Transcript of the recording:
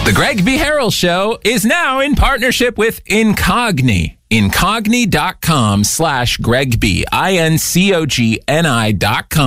The Greg B. Harrell Show is now in partnership with Incogni. Incogni.com/Greg B. INCOGNI.com.